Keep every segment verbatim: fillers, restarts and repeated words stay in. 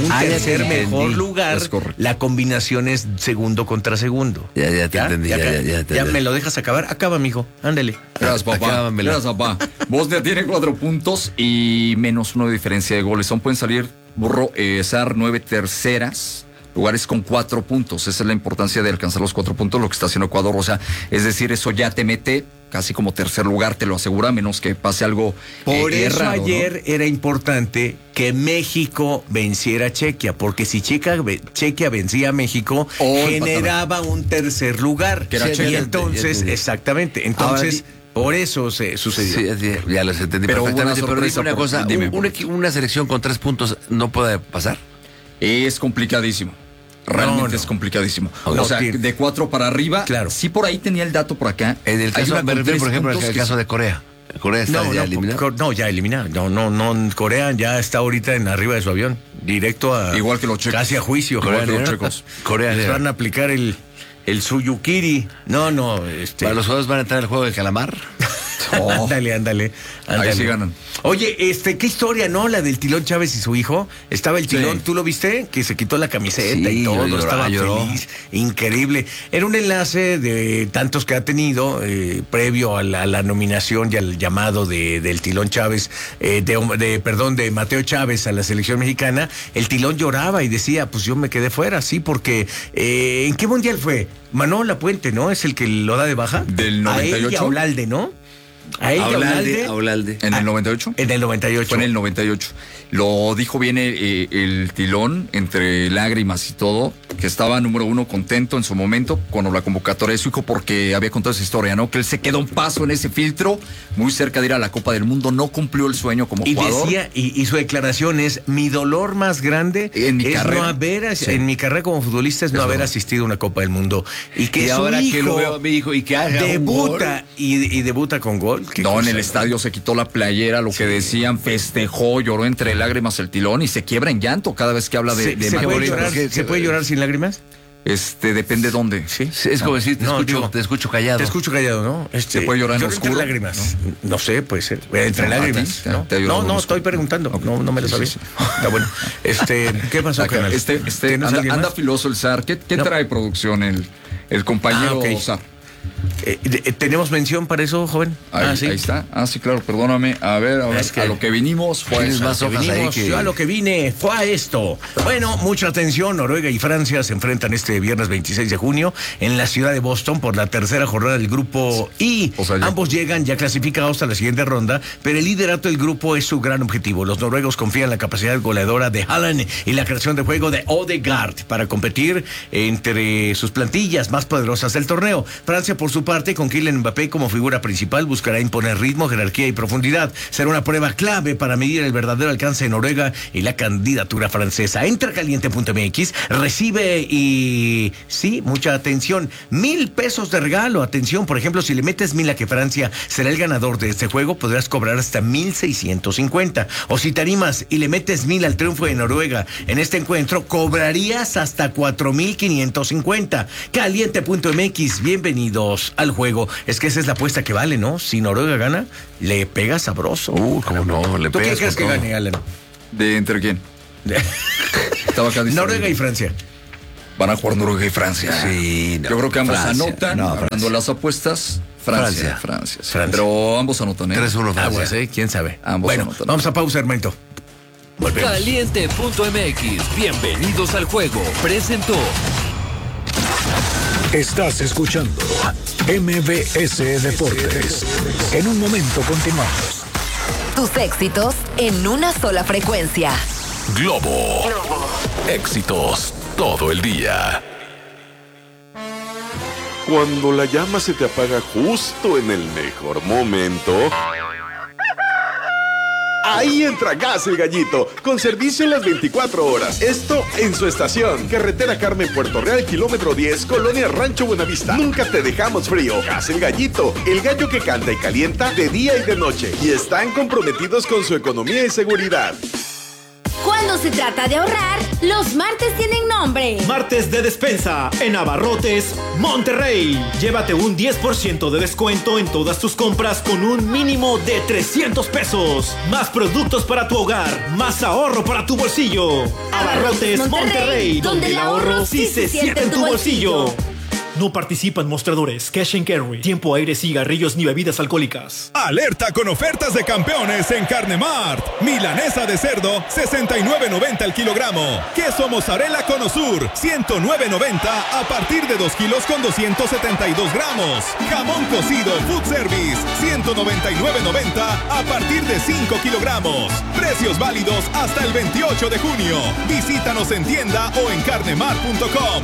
un ah, tercer mejor lugar, la combinación es segundo contra segundo. Ya, ya te ¿Ya? entendí. Ya, ya, ya, ya, ya, ya me lo dejas acabar. Acaba, mijo. Ándale. Gracias, papá. Gracias, papá. Bosnia tiene cuatro puntos y menos uno de diferencia de goles. Aún pueden salir, burro, eh, Sar, nueve terceras. Lugares con cuatro puntos. Esa es la importancia de alcanzar los cuatro puntos, lo que está haciendo Ecuador. O sea, es decir, eso ya te mete casi como tercer lugar, te lo asegura, menos que pase algo Por eh, eso raro, ayer ¿no? era importante que México venciera a Chequia, porque si Chequia, Chequia vencía a México, oh, generaba un tercer lugar. Que era y Chequia, entonces, ya exactamente, entonces... Ahora, por eso se sucedió. Sí, ya los entendí pero perfectamente. Pero dime una por, cosa, dime, una, una selección con tres puntos no puede pasar. Es complicadísimo. Realmente no, no. es complicadísimo. Okay. O sea, de cuatro para arriba. Claro. Sí, por ahí tenía el dato por acá. En el caso, me refiero, por ejemplo, en el caso de Corea. Corea está no, ya no, eliminado. No, ya eliminado. No, no, no. Corea ya está ahorita en arriba de su avión. Directo a. Igual que los checos. Casi a juicio. Igual que los checos. Corea. Les van a aplicar el, el Suyukiri. No, no. Este... ¿Para los juegos van a entrar el juego del calamar? Oh. ándale, ándale, ándale. Ahí sí ganan. Oye, este, qué historia, ¿no? La del Tilón Chávez y su hijo. Estaba el Tilón, sí. ¿Tú lo viste? Que se quitó la camiseta sí, y todo, lloró, estaba lloró. feliz, increíble. Era un enlace de tantos que ha tenido eh, previo a la, a la nominación y al llamado de, del Tilón Chávez, eh, de, de, perdón, de Mateo Chávez a la selección mexicana. El Tilón lloraba y decía, pues yo me quedé fuera, sí, porque eh, ¿en qué mundial fue? Manolo Lapuente, ¿no? Es el que lo da de baja. Del noventa y ocho. A él y a Olalde, ¿no? A él Aulalde, Aulalde. ¿En el noventa y ocho? En el noventa y ocho. Fue en el noventa y ocho. Lo dijo bien el, el Tilón, entre lágrimas y todo, que estaba número uno contento en su momento con la convocatoria de su hijo porque había contado esa historia, ¿no? Que él se quedó un paso en ese filtro, muy cerca de ir a la Copa del Mundo, no cumplió el sueño como y jugador. Decía, y, y su declaración es, mi dolor más grande en mi es carrera, no haber, sí. en mi carrera como futbolista es, es no haber asistido a una Copa del Mundo. Y que y su ahora hijo que lo veo a mi hijo y que haga debuta y, y debuta con gol. No, en el estadio se quitó la playera, lo sí. que decían, festejó, lloró entre lágrimas el Tilón y se quiebra en llanto cada vez que habla de... ¿Se, de ¿se, puede, llorar, ¿se, ¿se puede llorar sin lágrimas? Este, depende dónde. Sí. sí es como decir, te, no, escucho, digo, te escucho callado. Te escucho callado, ¿no? Este, ¿Se puede llorar en oscuro? Entre lágrimas. ¿No? no sé, puede ser. Entre no, lágrimas. ¿no? Te no, no, estoy preguntando. Okay. No, no me lo sabía. Sí, sí. Está bueno. Este, ¿qué pasó, Acá, canal? Este, este, anda, anda filoso el Zar. ¿Qué, qué no. trae producción el, el compañero ah, okay. Zar? Eh, eh, ¿Tenemos mención para eso, joven? Ahí, ah, ¿sí? ahí está. Ah, sí, claro, perdóname. A ver, a ver, es que a lo que vinimos fue eso. Más hojas vinimos, ahí que... Yo a lo que vine fue a esto. Bueno, mucha atención. Noruega y Francia se enfrentan este viernes veintiséis de junio en la ciudad de Boston por la tercera jornada del grupo I. O sea, ya... Ambos llegan ya clasificados a la siguiente ronda, pero el liderato del grupo es su gran objetivo. Los noruegos confían en la capacidad goleadora de Haaland y la creación de juego de Odegaard para competir entre sus plantillas más poderosas del torneo. Francia, por su parte, con Kylian Mbappé como figura principal, buscará imponer ritmo, jerarquía y profundidad. Será una prueba clave para medir el verdadero alcance de Noruega y la candidatura francesa. Entra caliente punto m x, recibe y... sí, mucha atención. Mil pesos de regalo. Atención, por ejemplo, si le metes mil a que Francia será el ganador de este juego, podrás cobrar hasta mil seiscientos cincuenta. O si te animas y le metes mil al triunfo de Noruega en este encuentro, cobrarías hasta cuatro mil quinientos cincuenta. caliente punto m x, bienvenidos al juego. Es que esa es la apuesta que vale, ¿no? Si Noruega gana, le pega sabroso. Uh, ¿cómo no? Le ¿Tú qué crees que todo. Gane, Alan? ¿De entre quién? Estaba acá Noruega y Francia. Van a jugar Noruega y Francia. Sí, no. Yo creo que ambos Francia. anotan. No, hablando las apuestas, Francia. Francia. Francia, sí. Francia. Pero ambos anotan, ¿eh? tres uno Francia. Aguas, ¿eh? ¿Quién sabe? Ambos bueno, anotan. Vamos a pausa, hermanito. Volvemos. caliente punto m x. Bienvenidos al juego. Presentó. Estás escuchando M B S Deportes. En un momento continuamos. Tus éxitos en una sola frecuencia. Globo. Globo. Éxitos todo el día. Cuando la llama se te apaga justo en el mejor momento... Ahí entra Gas El Gallito, con servicio en las veinticuatro horas. Esto en su estación. Carretera Carmen, Puerto Real, kilómetro diez, Colonia Rancho Buenavista. Nunca te dejamos frío. Gas El Gallito, el gallo que canta y calienta de día y de noche. Y están comprometidos con su economía y seguridad. Cuando Cuando se trata de ahorrar, los martes tienen nombre. Martes de despensa en Abarrotes Monterrey. Llévate un diez por ciento de descuento en todas tus compras con un mínimo de trescientos pesos. Más productos para tu hogar, más ahorro para tu bolsillo. Abarrotes Monterrey, Monterrey donde el ahorro sí se siente en tu bolsillo. No participa en mostradores, cash and carry, tiempo, aire, cigarrillos ni bebidas alcohólicas. Alerta con ofertas de campeones en Carnemart. Milanesa de cerdo, sesenta y nueve noventa el kilogramo. Queso mozzarella Conosur, ciento nueve noventa a partir de dos kilos con doscientos setenta y dos gramos. Jamón cocido Food Service, ciento noventa y nueve noventa a partir de cinco kilogramos. Precios válidos hasta el veintiocho de junio. Visítanos en tienda o en carnemart punto com.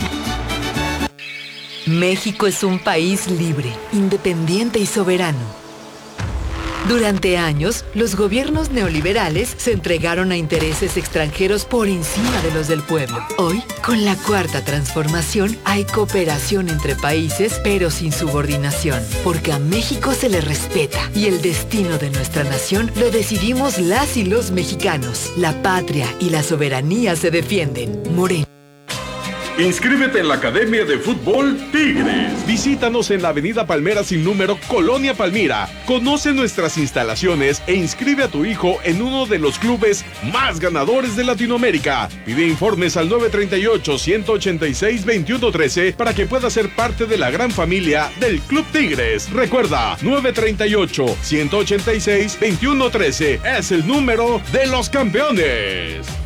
México es un país libre, independiente y soberano. Durante años, los gobiernos neoliberales se entregaron a intereses extranjeros por encima de los del pueblo. Hoy, con la Cuarta Transformación, hay cooperación entre países, pero sin subordinación, porque a México se le respeta y el destino de nuestra nación lo decidimos las y los mexicanos. La patria y la soberanía se defienden. Moreno. Inscríbete en la Academia de Fútbol Tigres. Visítanos en la Avenida Palmera sin número, Colonia Palmira. Conoce nuestras instalaciones e inscribe a tu hijo en uno de los clubes más ganadores de Latinoamérica. Pide informes al nueve tres ocho, uno ocho seis, dos uno uno tres para que puedas ser parte de la gran familia del Club Tigres. Recuerda, nueve tres ocho, uno ocho seis, dos uno uno tres es el número de los campeones.